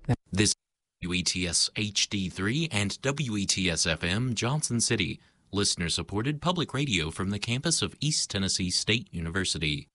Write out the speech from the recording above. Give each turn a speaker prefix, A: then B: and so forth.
A: This WETS HD3 and WETS FM Johnson City, listener-supported public radio from the campus of East Tennessee State University.